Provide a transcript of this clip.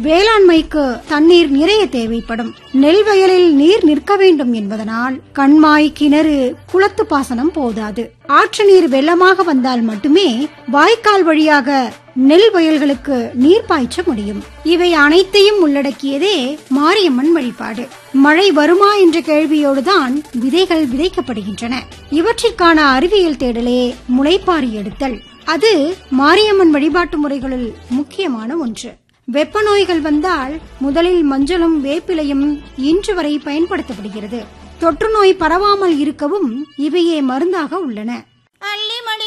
வேளாண்மைக்கு தண்ணீர் நிறைய தேவைப்படும். நெல் வயலில் நீர் நிற்க வேண்டும் என்பதனால் கண்மாய், கிணறு, குளத்து பாசனம் போதாது. ஆற்று நீர் வெள்ளமாக வந்தால் மட்டுமே வாய்க்கால் வழியாக நெல் வயல்களுக்கு நீர் பாய்ச்ச முடியும். இவை அனைத்தையும் உள்ளடக்கியதே மாரியம்மன் வழிபாடு. மழை வருமா என்ற கேள்வியோடுதான் விதைகள் விதைக்கப்படுகின்றன. இவற்றிற்கான அறிவியல் தேடலே முளைப்பாரி எடுத்தல். அது மாரியம்மன் வழிபாட்டு முறைகளில் முக்கியமான ஒன்று. வெப்ப நோய்கள் வந்தால் முதலில் மஞ்சளும் வேப்பிலையும் இன்று வரை பயன்படுத்தப்படுகிறது. தொற்று நோய் பரவாமல் இருக்கவும் இவையே மருந்தாக உள்ளன.